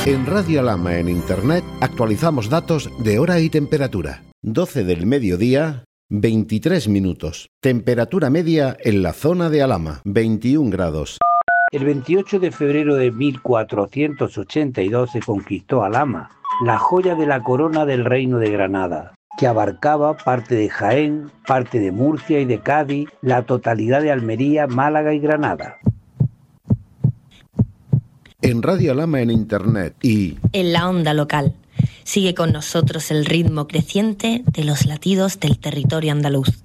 En Radio Alhama en Internet actualizamos datos de hora y temperatura. 12 del mediodía, 23 minutos. Temperatura media en la zona de Alhama, 21 grados. El 28 de febrero de 1482 se conquistó Alhama, la joya de la corona del Reino de Granada, que abarcaba parte de Jaén, parte de Murcia y de Cádiz, la totalidad de Almería, Málaga y Granada. En Radio Alhama en Internet y en la onda local. Sigue con nosotros el ritmo creciente de los latidos del territorio andaluz.